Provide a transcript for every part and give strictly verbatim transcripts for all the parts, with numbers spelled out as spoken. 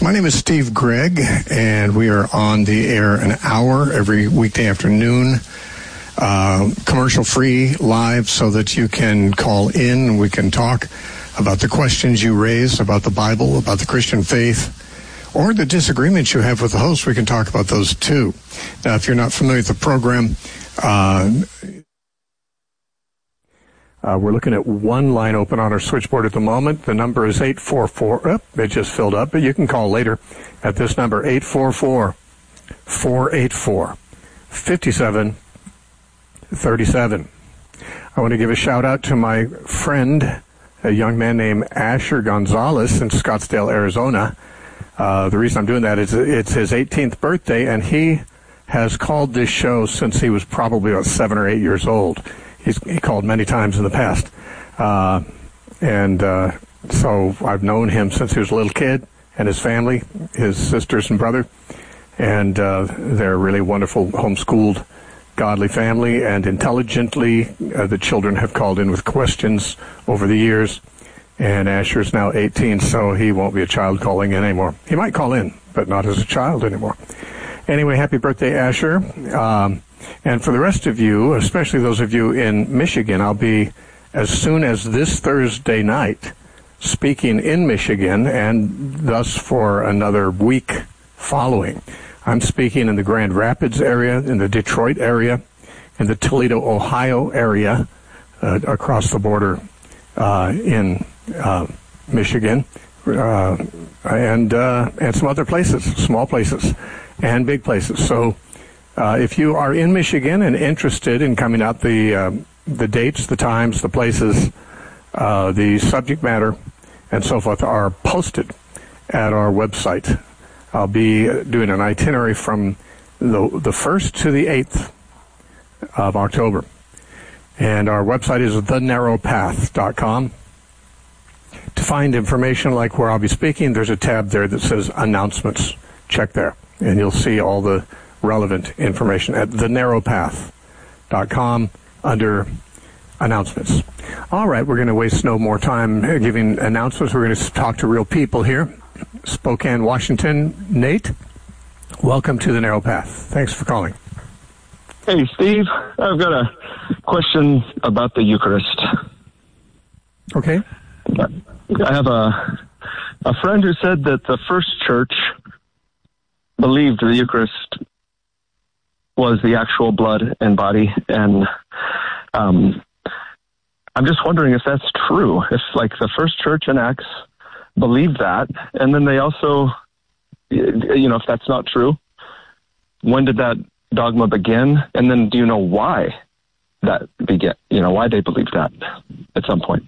My name is Steve Gregg, and we are on the air an hour every weekday afternoon, uh, commercial-free, live, so that you can call in and we can talk about the questions you raise about the Bible, about the Christian faith, or the disagreements you have with the host. We can talk about those too. Now, if you're not familiar with the program, uh, Uh, we're looking at one line open on our switchboard at the moment. The number is eight four four. Oh, it just filled up, but you can call later at this number, eight four four, four eight four, five seven three seven. I want to give a shout-out to my friend, a young man named Asher Gonzalez in Scottsdale, Arizona. Uh, the reason I'm doing that is it's his eighteenth birthday, and he has called this show since he was probably about seven or eight years old. He's he called many times in the past. Uh, and uh, so I've known him since he was a little kid, and his family, his sisters and brother. And uh, they're a really wonderful, homeschooled, godly family. And intelligently, uh, the children have called in with questions over the years. And Asher's now eighteen, so he won't be a child calling in anymore. He might call in, but not as a child anymore. Anyway, happy birthday, Asher. Um, And for the rest of you, especially those of you in Michigan, I'll be, as soon as this Thursday night, speaking in Michigan, and thus for another week following. I'm speaking in the Grand Rapids area, in the Detroit area, in the Toledo, Ohio area, uh, across the border uh, in uh, Michigan, uh, and uh, and some other places, small places and big places. So Uh, if you are in Michigan and interested in coming out, the uh, the dates, the times, the places, uh, the subject matter, and so forth are posted at our website. I'll be doing an itinerary from the the first to the eighth of October, and our website is the narrow path dot com. To find information like where I'll be speaking, there's a tab there that says Announcements. Check there, and you'll see all the relevant information at the narrow path dot com under Announcements. All right, we're going to waste no more time giving announcements. We're going to talk to real people here. Spokane, Washington. Nate, welcome to the Narrow Path. Thanks for calling. Hey, Steve. I've got a question about the Eucharist. Okay. I have a a friend who said that the first church believed the Eucharist was the actual blood and body, and um, I'm just wondering if that's true. If, like, the first church in Acts believed that, and then they also, you know, if that's not true, when did that dogma begin? And then do you know why that began? You know, why they believed that at some point?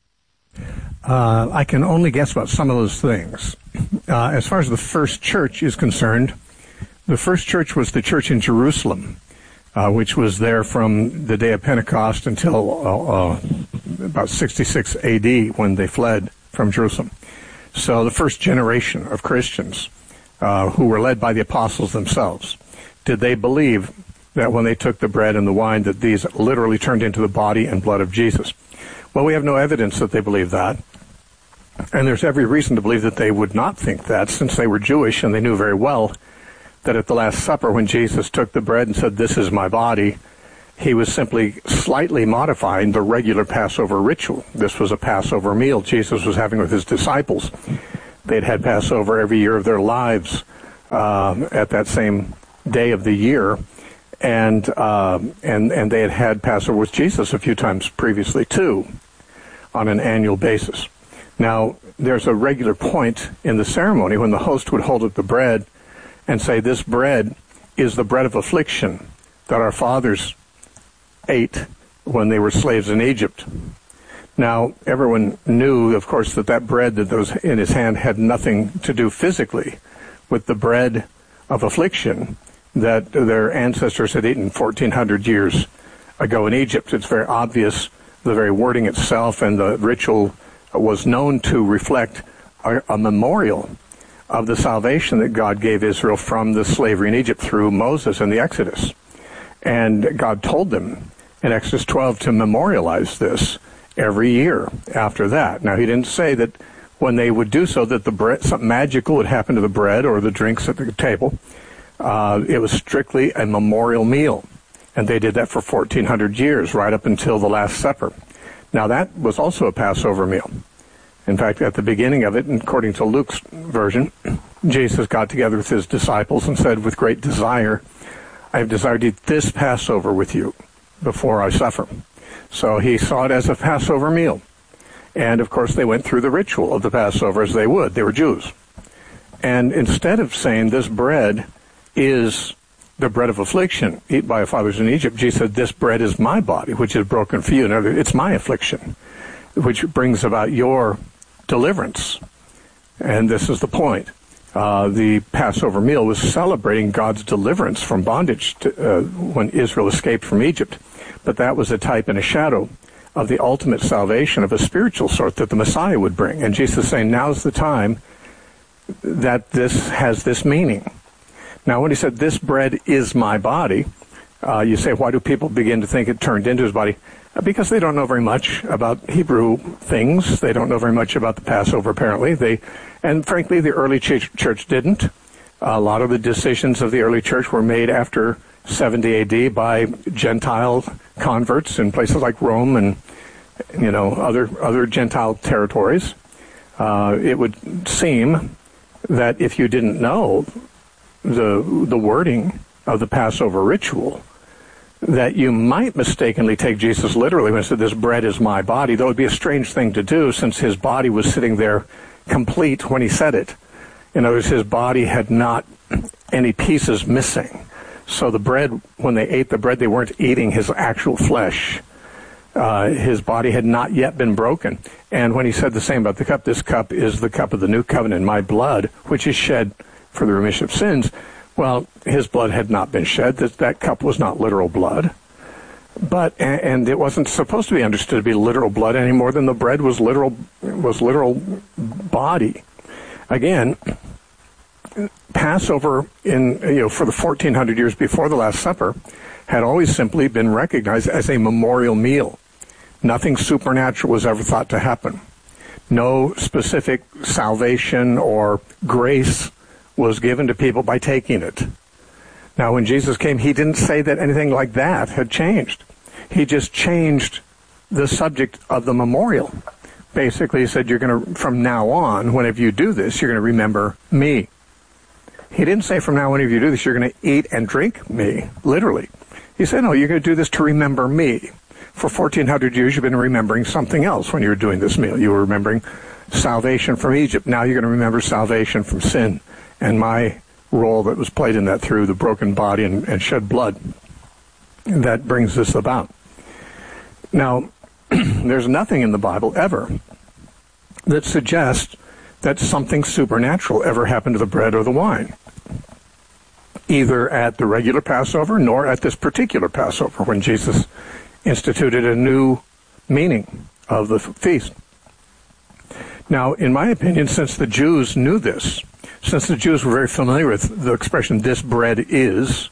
Uh, I can only guess about some of those things. Uh, as far as the first church is concerned, the first church was the church in Jerusalem, uh, which was there from the day of Pentecost until uh, uh, about sixty-six A D when they fled from Jerusalem. So the first generation of Christians uh, who were led by the apostles themselves, did they believe that when they took the bread and the wine that these literally turned into the body and blood of Jesus? Well, we have no evidence that they believed that. And there's every reason to believe that they would not think that, since they were Jewish and they knew very well that at the Last Supper, when Jesus took the bread and said, "This is my body," he was simply slightly modifying the regular Passover ritual. This was a Passover meal Jesus was having with his disciples. They'd had Passover every year of their lives um, at that same day of the year, and uh, and and they had had Passover with Jesus a few times previously too, on an annual basis. Now, there's a regular point in the ceremony when the host would hold up the bread and say, "This bread is the bread of affliction that our fathers ate when they were slaves in Egypt." Now, everyone knew, of course, that that bread that was in his hand had nothing to do physically with the bread of affliction that their ancestors had eaten fourteen hundred years ago in Egypt. It's very obvious, the very wording itself and the ritual was known to reflect a, a memorial of the salvation that God gave Israel from the slavery in Egypt through Moses and the Exodus. And God told them in Exodus twelve to memorialize this every year after that. Now, he didn't say that when they would do so, that the bread, something magical would happen to the bread or the drinks at the table. Uh, it was strictly a memorial meal. And they did that for fourteen hundred years, right up until the Last Supper. Now, that was also a Passover meal. In fact, at the beginning of it, according to Luke's version, Jesus got together with his disciples and said, with great desire, I have desired to eat this Passover with you before I suffer. So he saw it as a Passover meal. And, of course, they went through the ritual of the Passover as they would. They were Jews. And instead of saying this bread is the bread of affliction, eaten by our fathers in Egypt, Jesus said, this bread is my body, which is broken for you. In other words, it's my affliction, which brings about your deliverance. And this is the point. Uh, the Passover meal was celebrating God's deliverance from bondage to, uh, when Israel escaped from Egypt. But that was a type and a shadow of the ultimate salvation of a spiritual sort that the Messiah would bring. And Jesus is saying, now's the time that this has this meaning. Now, when he said, this bread is my body, uh, you say, why do people begin to think it turned into his body? Uh, because they don't know very much about Hebrew things. They don't know very much about the Passover, apparently. They, and frankly, the early ch- church didn't. A lot of the decisions of the early church were made after seventy A D by Gentile converts in places like Rome and, you know, other other Gentile territories. Uh, it would seem that if you didn't know the the wording of the Passover ritual, that you might mistakenly take Jesus literally when he said, this bread is my body, though it would be a strange thing to do since his body was sitting there complete when he said it. In other words, his body had not any pieces missing. So the bread, when they ate the bread, they weren't eating his actual flesh. Uh, his body had not yet been broken. And when he said the same about the cup, this cup is the cup of the new covenant, my blood, which is shed for the remission of sins. Well, his blood had not been shed. That, that cup was not literal blood. But, and, and it wasn't supposed to be understood to be literal blood any more than the bread was literal, was literal body. Again, Passover in, you know, for the fourteen hundred years before the Last Supper had always simply been recognized as a memorial meal. Nothing supernatural was ever thought to happen. No specific salvation or grace was given to people by taking it. Now, when Jesus came, he didn't say that anything like that had changed. He just changed the subject of the memorial. Basically, he said, you're going to, from now on, whenever you do this, you're going to remember me. He didn't say from now on, if you do this, you're going to eat and drink me, literally. He said, no, you're going to do this to remember me. For fourteen hundred years, you've been remembering something else when you were doing this meal. You were remembering salvation from Egypt. Now you're going to remember salvation from sin and my role that was played in that through the broken body and, and shed blood. And that brings this about. Now, there's nothing in the Bible ever that suggests that something supernatural ever happened to the bread or the wine, either at the regular Passover nor at this particular Passover when Jesus instituted a new meaning of the feast. Now, in my opinion, since the Jews knew this, since the Jews were very familiar with the expression, this bread is,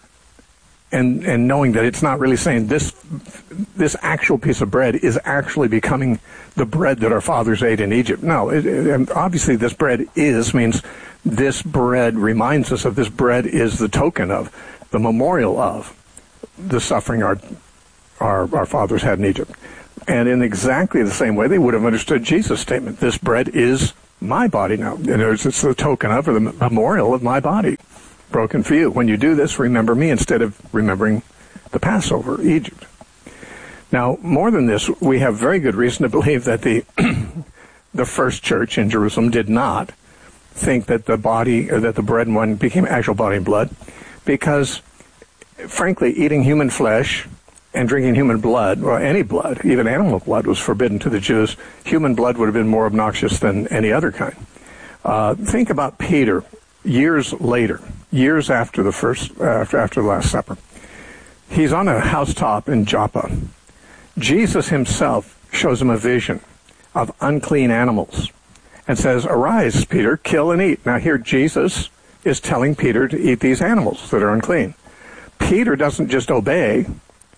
and and knowing that it's not really saying this this actual piece of bread is actually becoming the bread that our fathers ate in Egypt. No, it, it, obviously this bread is means this bread reminds us of, this bread is the token of, the memorial of the suffering our our, our fathers had in Egypt. And in exactly the same way, they would have understood Jesus' statement, this bread is my body now. In other words, it's the token of, or the memorial of my body, broken for you. When you do this, remember me instead of remembering the Passover, Egypt. Now, more than this, we have very good reason to believe that the the first church in Jerusalem did not think that the body, or that the bread and wine became actual body and blood, because, frankly, eating human flesh and drinking human blood, or any blood, even animal blood, was forbidden to the Jews. Human blood would have been more obnoxious than any other kind. Uh, think about Peter years later, years after the first, uh, after, after the Last Supper. He's on a housetop in Joppa. Jesus himself shows him a vision of unclean animals and says, arise, Peter, kill and eat. Now here Jesus is telling Peter to eat these animals that are unclean. Peter doesn't just obey.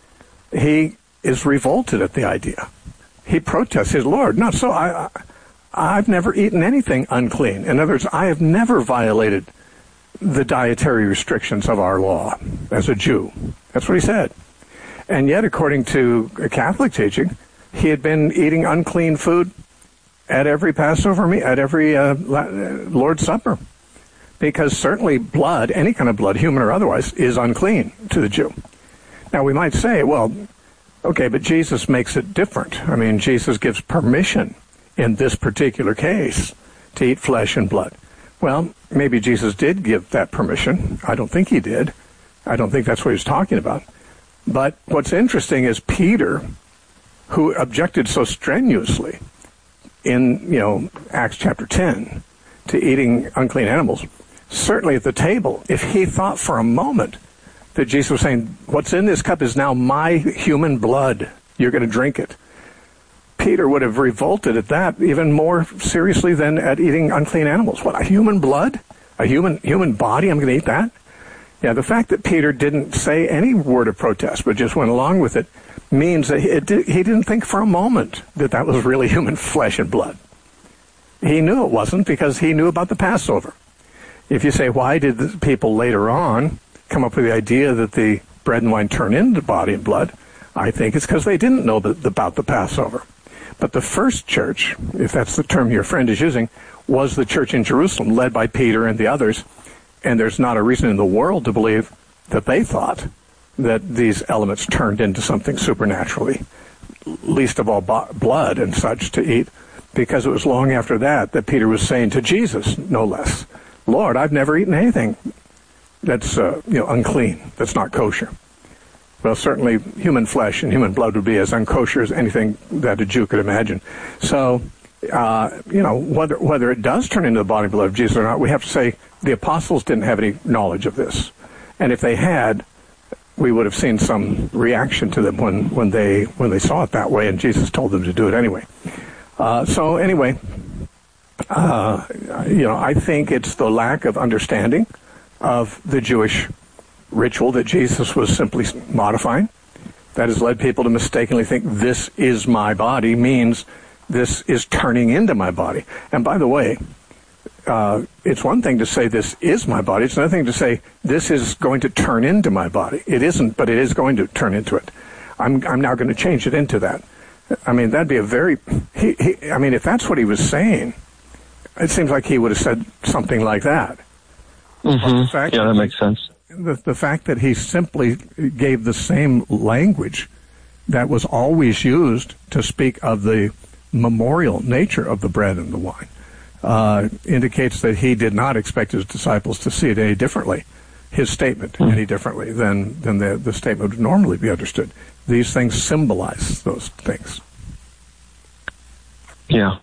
He is revolted at the idea. He protests his Lord. Not so. I, I've never eaten anything unclean. In other words, I have never violated the dietary restrictions of our law as a Jew. That's what he said. And yet, according to Catholic teaching, he had been eating unclean food at every Passover meal, at every uh, Lord's Supper. Because certainly blood, any kind of blood, human or otherwise, is unclean to the Jew. Now, we might say, well, okay, but Jesus makes it different. I mean, Jesus gives permission in this particular case to eat flesh and blood. Well, maybe Jesus did give that permission. I don't think he did. I don't think that's what he was talking about. But what's interesting is Peter, who objected so strenuously in, you know, Acts chapter ten to eating unclean animals, certainly at the table, if he thought for a moment that Jesus was saying, what's in this cup is now my human blood, you're going to drink it, Peter would have revolted at that even more seriously than at eating unclean animals. What, a human blood? A human human body? I'm going to eat that? Yeah, the fact that Peter didn't say any word of protest, but just went along with it, means that it did, he didn't think for a moment that that was really human flesh and blood. He knew it wasn't because he knew about the Passover. If you say, why did the people later on come up with the idea that the bread and wine turn into body and blood, I think it's because they didn't know the, about the Passover. But the first church, if that's the term your friend is using, was the church in Jerusalem, led by Peter and the others. And there's not a reason in the world to believe that they thought that these elements turned into something supernaturally, least of all bo- blood and such to eat, because it was long after that that Peter was saying to Jesus, no less, Lord, I've never eaten anything that's uh, you know unclean, that's not kosher. Well, certainly human flesh and human blood would be as unkosher as anything that a Jew could imagine. So, uh, you know, whether whether it does turn into the body and blood of Jesus or not, we have to say the apostles didn't have any knowledge of this. And if they had, we would have seen some reaction to them when, when they when they saw it that way, and Jesus told them to do it anyway. Uh, so anyway, uh, you know, I think it's the lack of understanding of the Jewish ritual that Jesus was simply modifying that has led people to mistakenly think this is my body means this is turning into my body. And by the way, uh, it's one thing to say this is my body. It's another thing to say this is going to turn into my body. It isn't, but it is going to turn into it. I'm, I'm now going to change it into that. I mean, that'd be a very, he, he, I mean, if that's what he was saying, it seems like he would have said something like that. Mm-hmm. Yeah, that makes sense. The, the fact that he simply gave the same language that was always used to speak of the memorial nature of the bread and the wine uh, indicates that he did not expect his disciples to see it any differently, his statement mm-hmm. any differently than, than the, the statement would normally be understood. These things symbolize those things. Yeah.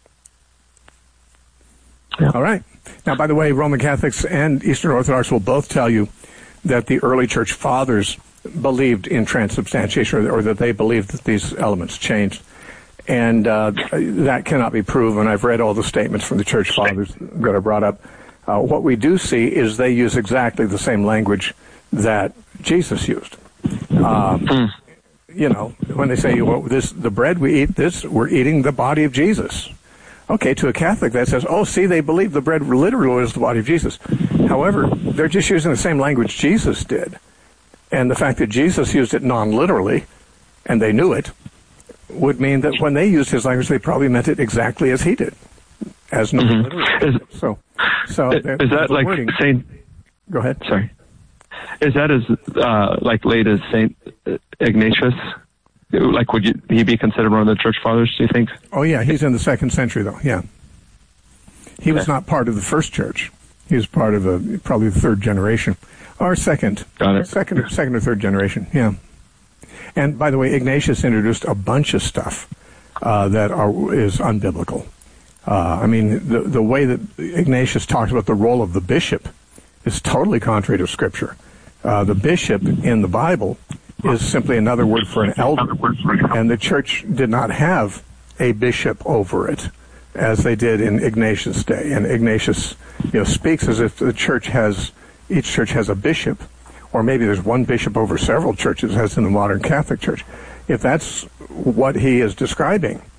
yeah. All right. Now, by the way, Roman Catholics and Eastern Orthodox will both tell you that the early church fathers believed in transubstantiation, or, or that they believed that these elements changed. And uh, that cannot be proven. I've read all the statements from the church fathers that are brought up. Uh, what we do see is they use exactly the same language that Jesus used. Um, mm. You know, when they say, well, this, the bread we eat, this, we're eating the body of Jesus. Okay, to a Catholic that says, oh, see, they believe the bread literally was the body of Jesus. However, they're just using the same language Jesus did. And the fact that Jesus used it non-literally, and they knew it, would mean that when they used his language, they probably meant it exactly as he did, as non-literally. Mm-hmm. So, so is, is that like wording. Saint? Go ahead. Sorry. Is that as uh, like late as Saint Ignatius? Like, would you, he be considered one of the church fathers, do you think? Oh, yeah, he's in the second century, though, yeah. He was not part of the first church. He was part of a, probably the third generation. Or second. Got it. Second, second or third generation, yeah. And, by the way, Ignatius introduced a bunch of stuff uh, that are, is unbiblical. Uh, I mean, the, the way that Ignatius talks about the role of the bishop is totally contrary to Scripture. Uh, the bishop in the Bible is simply another word for an elder, and the church did not have a bishop over it, as they did in Ignatius' day. And Ignatius, you know, speaks as if the church has, each church has a bishop, or maybe there's one bishop over several churches, as in the modern Catholic Church. If that's what he is describing,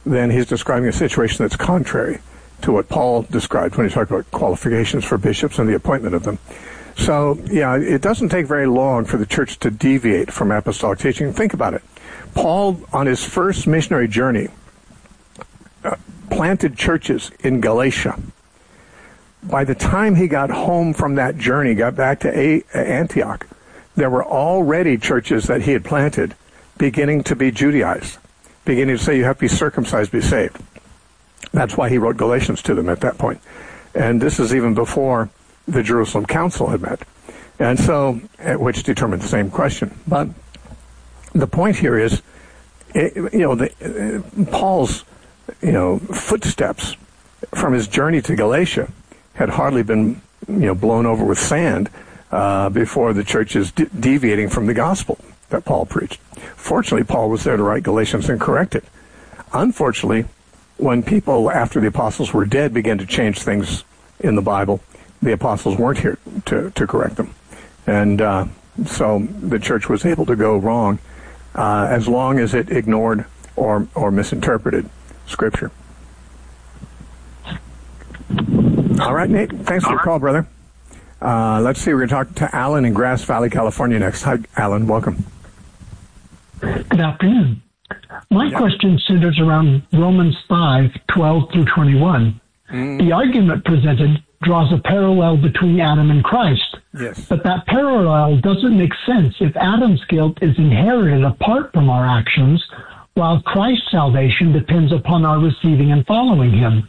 then he's describing a situation that's contrary to what Paul described when he talked about qualifications for bishops and the appointment of them. So, yeah, it doesn't take very long for the church to deviate from apostolic teaching. Think about it. Paul, on his first missionary journey, uh, planted churches in Galatia. By the time he got home from that journey, got back to A- Antioch, there were already churches that he had planted beginning to be Judaized, beginning to say you have to be circumcised to be saved. That's why he wrote Galatians to them at that point. And this is even before the Jerusalem Council had met. And so, which determined the same question. But the point here is, it, you know, the, uh, Paul's, you know, footsteps from his journey to Galatia had hardly been, you know, blown over with sand uh, before the church is de- deviating from the gospel that Paul preached. Fortunately, Paul was there to write Galatians and correct it. Unfortunately, when people after the apostles were dead began to change things in the Bible, the apostles weren't here to, to correct them. And uh, so the church was able to go wrong uh, as long as it ignored or, or misinterpreted Scripture. All right, Nate. Thanks for your call, brother. Uh, let's see. We're going to talk to Alan in Grass Valley, California next. Hi, Alan. Welcome. Good afternoon. My yeah. question centers around Romans five, twelve through twenty-one. Mm. The argument presented draws a parallel between Adam and Christ. Yes. But that parallel doesn't make sense if Adam's guilt is inherited apart from our actions, while Christ's salvation depends upon our receiving and following him.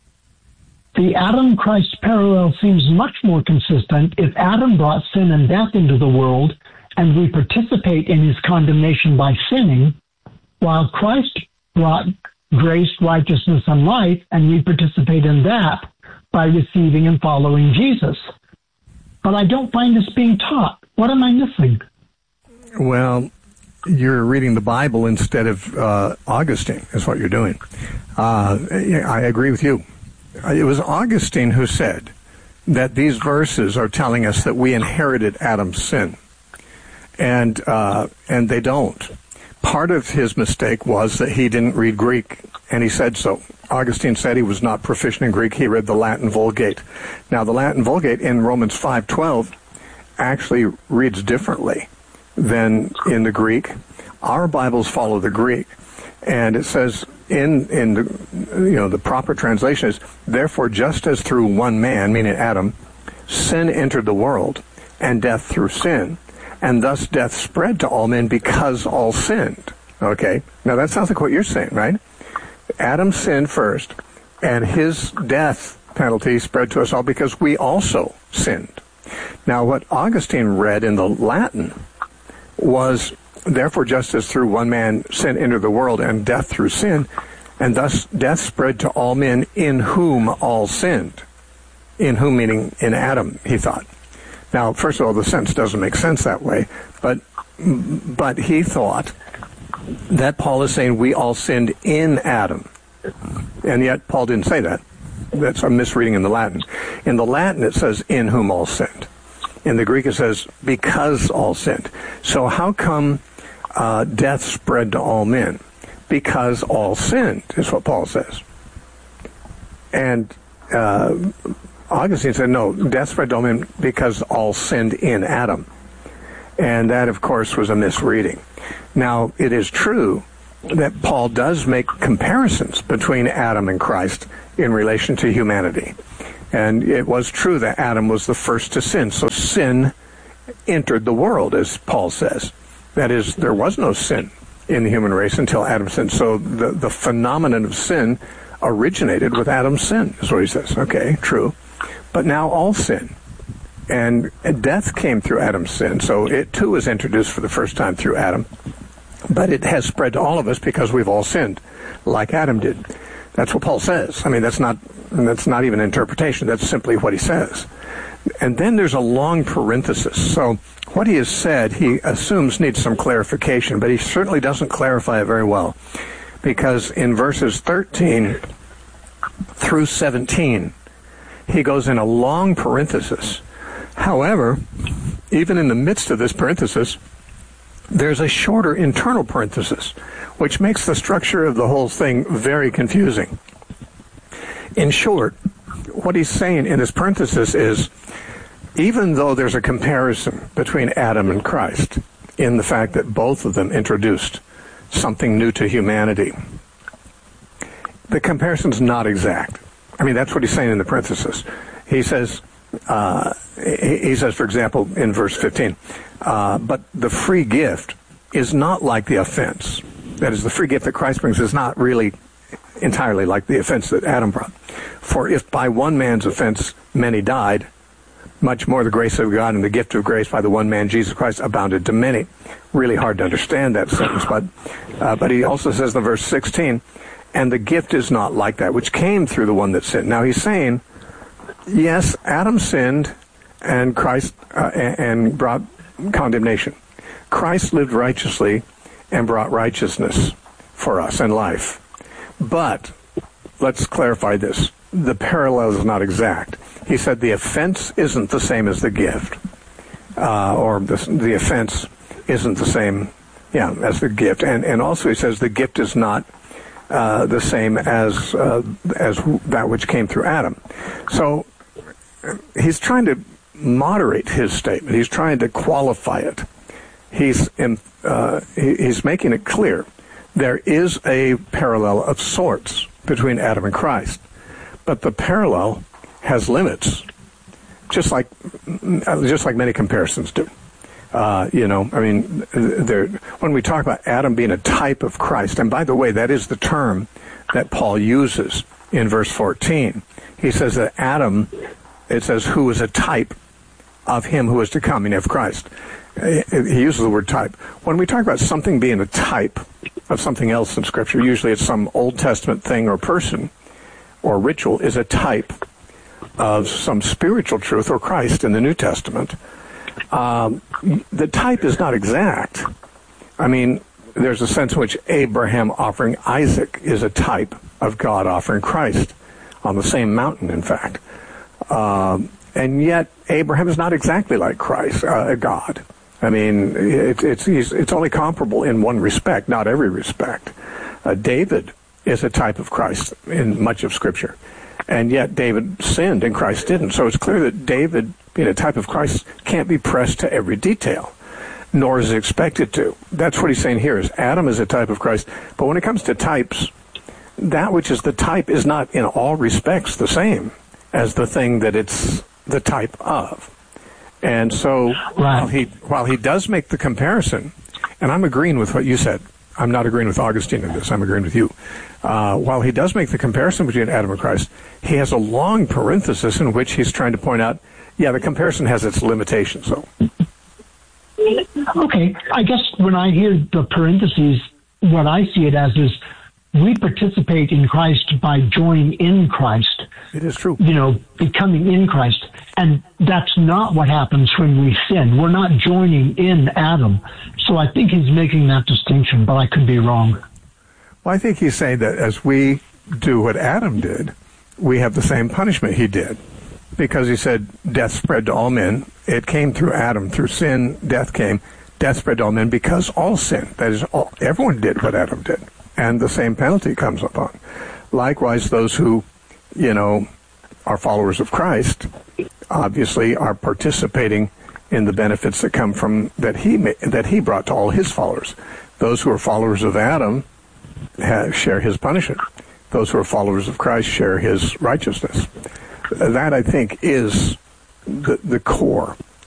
The Adam-Christ parallel seems much more consistent if Adam brought sin and death into the world, and we participate in his condemnation by sinning, while Christ brought grace, righteousness, and life, and we participate in that by receiving and following Jesus. But I don't find this being taught. What am I missing? Well, you're reading the Bible instead of uh, Augustine, is what you're doing. Uh, I agree with you. It was Augustine who said that these verses are telling us that we inherited Adam's sin. And uh, and they don't. Part of his mistake was that he didn't read Greek, and he said so. Augustine said he was not proficient in Greek. He read the Latin Vulgate. Now, the Latin Vulgate in Romans five twelve actually reads differently than in the Greek. Our Bibles follow the Greek, and it says in in the you know the proper translation is, therefore, just as through one man, meaning Adam, sin entered the world, and death through sin. And thus death spread to all men because all sinned. Okay? Now that sounds like what you're saying, right? Adam sinned first, and his death penalty spread to us all because we also sinned. Now what Augustine read in the Latin was, therefore just as through one man sin entered the world and death through sin, and thus death spread to all men in whom all sinned. In whom meaning in Adam, he thought. Now, first of all, the sentence doesn't make sense that way, but but he thought that Paul is saying we all sinned in Adam. And yet Paul didn't say that. That's a misreading in the Latin. In the Latin, it says in whom all sinned. In the Greek, it says because all sinned. So how come uh, death spread to all men? Because all sinned, is what Paul says. And uh Augustine said, no, death spread to all men because all sinned in Adam. And that, of course, was a misreading. Now, it is true that Paul does make comparisons between Adam and Christ in relation to humanity. And it was true that Adam was the first to sin. So sin entered the world, as Paul says. That is, there was no sin in the human race until Adam sinned. So the, the phenomenon of sin originated with Adam's sin, is what he says. Okay, true. But now all sin. And death came through Adam's sin, so it too was introduced for the first time through Adam. But it has spread to all of us because we've all sinned, like Adam did. That's what Paul says. I mean, that's not that's not even interpretation. That's simply what he says. And then there's a long parenthesis. So what he has said, he assumes needs some clarification, but he certainly doesn't clarify it very well. Because in verses thirteen through seventeen, he goes in a long parenthesis. However, even in the midst of this parenthesis, there's a shorter internal parenthesis, which makes the structure of the whole thing very confusing. In short, what he's saying in this parenthesis is, even though there's a comparison between Adam and Christ in the fact that both of them introduced something new to humanity, the comparison's not exact. I mean, that's what he's saying in the parenthesis. He says, uh, he, he says, for example, in verse fifteen, uh, but the free gift is not like the offense. That is, the free gift that Christ brings is not really entirely like the offense that Adam brought. For if by one man's offense many died, much more the grace of God and the gift of grace by the one man, Jesus Christ, abounded to many. Really hard to understand that sentence, but uh, but he also says in verse sixteen, and the gift is not like that which came through the one that sinned. Now he's saying, yes, Adam sinned and Christ uh, and, and brought condemnation. Christ lived righteously and brought righteousness for us and life. But let's clarify this. The parallel is not exact. He said the offense isn't the same as the gift, uh, or the, the offense isn't the same, yeah, as the gift. And and also he says the gift is not uh, the same as uh, as that which came through Adam. So he's trying to moderate his statement. He's trying to qualify it. He's in, uh, he's making it clear there is a parallel of sorts between Adam and Christ, but the parallel has limits, just like just like many comparisons do. Uh, you know, I mean, there, when we talk about Adam being a type of Christ, and by the way, that is the term that Paul uses in verse fourteen. He says that Adam, it says, who is a type of him who is to come, meaning of Christ. He uses the word type. When we talk about something being a type of something else in Scripture, usually it's some Old Testament thing or person or ritual is a type of some spiritual truth or Christ in the New Testament. Um, the type is not exact. I mean, there's a sense in which Abraham offering Isaac is a type of God offering Christ on the same mountain, in fact. Um, and yet, Abraham is not exactly like Christ, uh, God. I mean, it, it's he's, it's only comparable in one respect, not every respect. Uh, David is a type of Christ in much of Scripture. And yet David sinned and Christ didn't. So it's clear that David, being a type of Christ, can't be pressed to every detail, nor is he expected to. That's what he's saying here, is Adam is a type of Christ. But when it comes to types, that which is the type is not in all respects the same as the thing that it's the type of. And so right. while he while he does make the comparison, and I'm agreeing with what you said, I'm not agreeing with Augustine in this, I'm agreeing with you. Uh, while he does make the comparison between Adam and Christ, he has a long parenthesis in which he's trying to point out, yeah, the comparison has its limitations. So, okay, I guess when I hear the parentheses, what I see it as is we participate in Christ by joining in Christ. It is true. You know, becoming in Christ. And that's not what happens when we sin. We're not joining in Adam. So I think he's making that distinction, but I could be wrong. Well, I think he's saying that as we do what Adam did, we have the same punishment he did. Because he said, death spread to all men. It came through Adam. Through sin, death came. Death spread to all men because all sinned. That is, all, everyone did what Adam did. And the same penalty comes upon. Likewise, those who, you know, are followers of Christ, obviously are participating in the benefits that come from, that he that he brought to all his followers. Those who are followers of Adam have, share his punishment. Those who are followers of Christ share his righteousness. That, I think, is the, the core